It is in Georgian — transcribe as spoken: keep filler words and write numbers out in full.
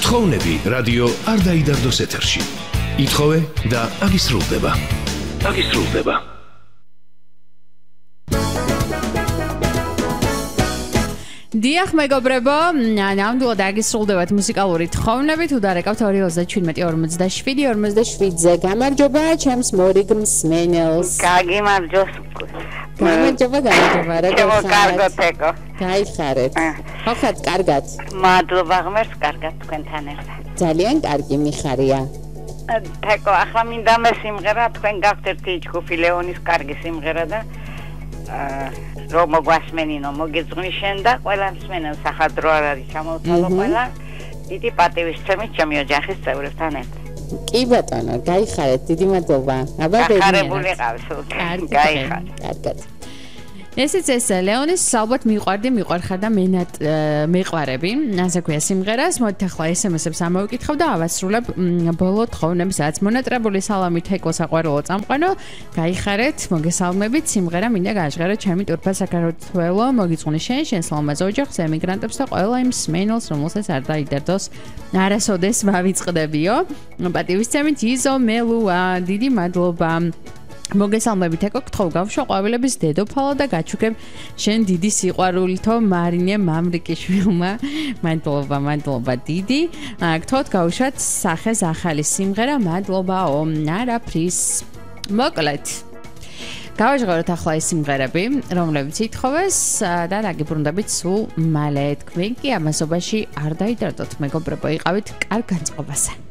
გთხოვნები რადიო არ დაიდარდოს ეთერში. ითხოვე და აგისრულდება. აგისრულდება. დიახ მეგობრებო, ნამდვილად აგისრულდებათ მუსიკალური თხოვნებით, უდარეკავთ ორი ოცდაჩვიდმეტი ორმოცდაშვიდი ორმოცდაშვიდზე. გამარჯობა ჩემს მორიგ მსმენელს. გაგიმარჯოს. გამარჯობა, გამარჯობა, როგორ კარგად ეკო. გაიხარეთ. ხო ხართ კარგად? მადლობა ღმერთს, კარგად თქვენთან ერთად. ძალიან კარგი მიხარია. თეკო, ახლა მინდა მე სიმღერა, თქვენ გაქვთ ერთი ჯგუფი ლეონის კარგი სიმღერა და რომ მოგვასმენინო, მოგეძღვნის შენ და ყველა მსმენელს ახალდრო არ არის ჩამოვთვალო ყველა. დიდი პატივისცემით ჩემი ოჯახის წევრებთან ერთად. კი ბატონო, გაიხარეთ, დიდი მადლობა. აბა ბედნიერად. გახარებული ყავს. გაიხარეთ. კარგად. ესეც ეს ლეონის ალბათ მიყვარდი, მიყვარხარ და მენად მეყვარები. ასე ქვია სიმღერას. მოდით ახლა ესემესებს ამოვიკითხავ და ავასრულებ ბოლო თხოვნებს, რაც მონატრებული სალამი თეკო საყვარელო წამყვანო. გაიხარეთ, მოგესალმებით. სიმღერა მინდა გააჟღერო ჩემი ტურფა საქართველო, მოგიძღვნის შენ, შენს ლამაზ ოჯახს, ემიგრანტებს და ყველა იმ მსმენელს, რომელსაც არ დაიდარდოს არასოდეს მავიწყდებიო. პატივისცემით იზო მელუა, დიდი მადლობა. მოგესალმებით ეკო გთხოვ გავშვა ყვავილების დედოფალო და გაჩუქებ შენ დიდი სიყვარულითო მარინე მამრიკიშვილმა. მადლობა, მადლობა დიდი. გთხოვთ გავშვათ სახეს ახალი სიმღერა, მადლობაო. არაფრის. მოკლედ გავაჟღეროთ ახლა ეს სიმღერები, რომლებიც ითხოვეს და დაგიბრუნდებით სულ მალე. თქვენ კი ამასობაში არ დაიდარდოთ მეგობრებო, იყავით კარგ განწყობაზე.